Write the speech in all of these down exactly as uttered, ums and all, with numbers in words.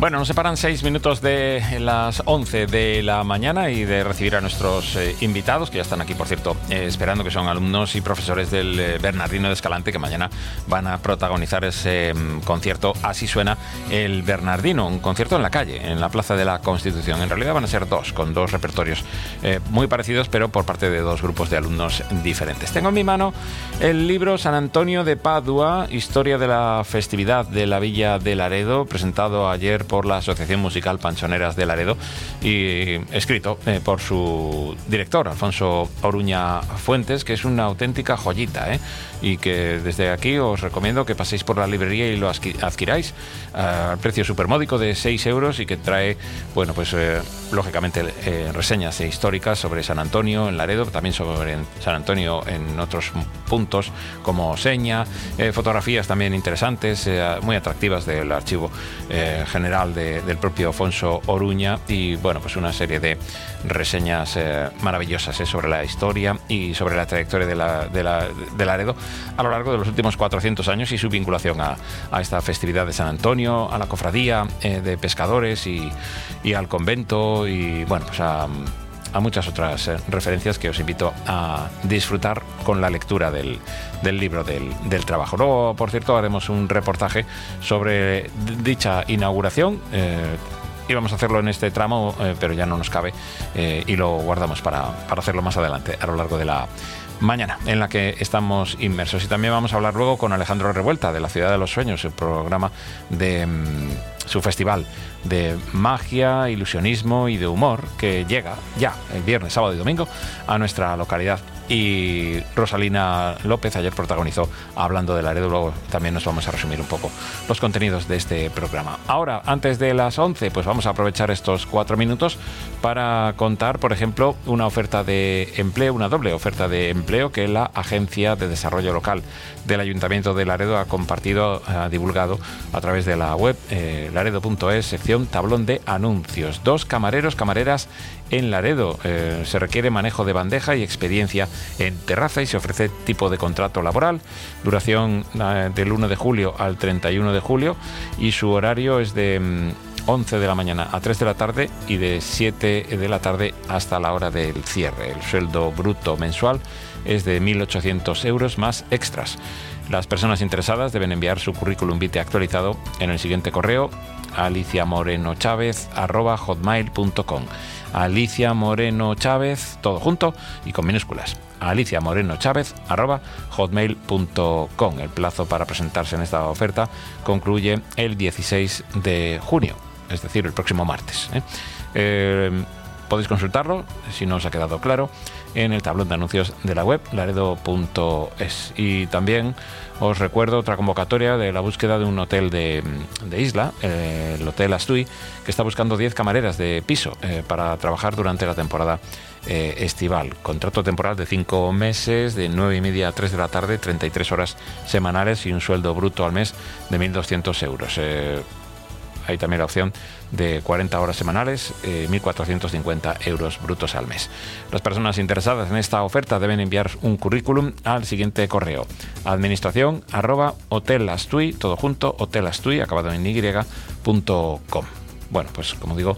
Bueno, nos separan seis minutos de las once de la mañana y de recibir a nuestros eh, invitados, que ya están aquí, por cierto, eh, esperando, que son alumnos y profesores del eh, Bernardino de Escalante, que mañana van a protagonizar ese eh, concierto Así suena el Bernardino, un concierto en la calle, en la Plaza de la Constitución. En realidad van a ser dos, con dos repertorios eh, muy parecidos, pero por parte de dos grupos de alumnos diferentes. Tengo en mi mano el libro San Antonio de Padua, historia de la festividad de la Villa de Laredo, presentado ayer por la Asociación Musical Panchoneras de Laredo y escrito eh, por su director, Alfonso Oruña Fuentes, que es una auténtica joyita, ¿eh? Y que desde aquí os recomiendo que paséis por la librería y lo adquiráis uh, al precio supermódico de seis euros, y que trae, bueno, pues eh, lógicamente eh, reseñas históricas sobre San Antonio en Laredo, también sobre San Antonio en otros puntos como Seña, eh, fotografías también interesantes, eh, muy atractivas del archivo eh, general de, del propio Alfonso Oruña, y bueno, pues una serie de reseñas eh, maravillosas eh, sobre la historia y sobre la trayectoria de, la, de, la, de Laredo a lo largo de los últimos cuatrocientos años y su vinculación a, a esta festividad de San Antonio, a la cofradía eh, de pescadores y, y al convento, y bueno, pues a, a muchas otras eh, referencias que os invito a disfrutar con la lectura del, del libro del, del trabajo. Luego, por cierto, haremos un reportaje sobre dicha inauguración. Eh, íbamos a hacerlo en este tramo, eh, pero ya no nos cabe, eh, y lo guardamos para, para hacerlo más adelante, a lo largo de la mañana en la que estamos inmersos. Y también vamos a hablar luego con Alejandro Revuelta, de la Ciudad de los Sueños, el programa de um, su festival de magia, ilusionismo y de humor, que llega ya el viernes, sábado y domingo a nuestra localidad. Y Rosalina López ayer protagonizó Hablando de Laredo. Luego también nos vamos a resumir un poco los contenidos de este programa. Ahora, antes de las once, pues vamos a aprovechar estos cuatro minutos para contar, por ejemplo, una oferta de empleo, una doble oferta de empleo que la Agencia de Desarrollo Local del Ayuntamiento de Laredo ha compartido, ha divulgado a través de la web eh, laredo punto es, sección tablón de anuncios. Dos camareros, camareras en Laredo. Eh, se requiere manejo de bandeja y experiencia en terraza, y se ofrece tipo de contrato laboral, duración eh, del uno de julio al treinta y uno de julio, y su horario es de mm, once de la mañana a tres de la tarde y de siete de la tarde hasta la hora del cierre. El sueldo bruto mensual es de mil ochocientos euros más extras. Las personas interesadas deben enviar su currículum vitae actualizado en el siguiente correo: alicia moreno chávez arroba hotmail punto com. Alicia Moreno Chávez, todo junto y con minúsculas, alicia moreno chávez arroba hotmail punto com. El plazo para presentarse en esta oferta concluye el dieciséis de junio, es decir, el próximo martes, ¿eh? Eh, podéis consultarlo, si no os ha quedado claro, en el tablón de anuncios de la web laredo punto es. Y también os recuerdo otra convocatoria de la búsqueda de un hotel de, de isla, eh, el Hotel Astui, que está buscando diez camareras de piso eh, para trabajar durante la temporada eh, estival. Contrato temporal de cinco meses, de nueve y media a tres de la tarde, treinta y tres horas semanales y un sueldo bruto al mes de mil doscientos euros. Eh, Hay también la opción de cuarenta horas semanales, eh, mil cuatrocientos cincuenta euros brutos al mes. Las personas interesadas en esta oferta deben enviar un currículum al siguiente correo: administración arroba hotelastui, todo junto, hotelastui, acabado en y, punto com. Bueno, pues como digo,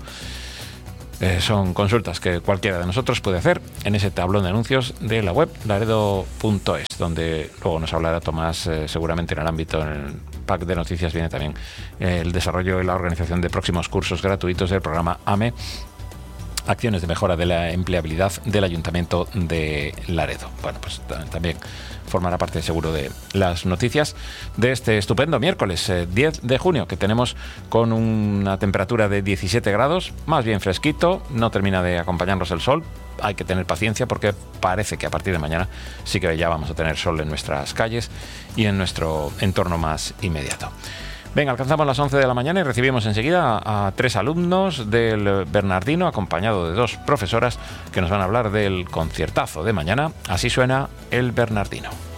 Eh, son consultas que cualquiera de nosotros puede hacer en ese tablón de anuncios de la web laredo punto es, donde luego nos hablará Tomás, eh, seguramente en el ámbito, en el pack de noticias viene también eh, el desarrollo y la organización de próximos cursos gratuitos del programa A M E, acciones de mejora de la empleabilidad del Ayuntamiento de Laredo. Bueno, pues también formará parte seguro de las noticias de este estupendo miércoles eh, diez de junio, que tenemos con una temperatura de diecisiete grados, más bien fresquito. No termina de acompañarnos el sol, hay que tener paciencia porque parece que a partir de mañana sí que ya vamos a tener sol en nuestras calles y en nuestro entorno más inmediato. Venga, alcanzamos las once de la mañana y recibimos enseguida a, a tres alumnos del Bernardino, acompañado de dos profesoras que nos van a hablar del conciertazo de mañana. Así suena el Bernardino.